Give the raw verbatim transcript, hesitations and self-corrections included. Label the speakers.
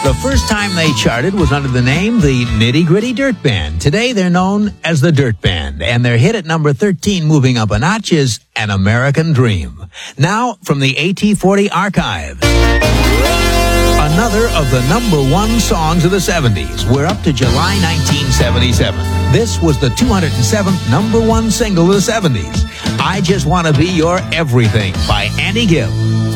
Speaker 1: The first time they charted was under the name The Nitty Gritty Dirt Band. Today they're known as the Dirt Band, and their hit at number thirteen, moving up a notch, is An American Dream. Now, from the A T forty archives, another of the number one songs of the seventies. We're up to July nineteen seventy-seven. This was the two hundred seventh number one single of the seventies. I Just Want to Be Your Everything by Andy Gibb.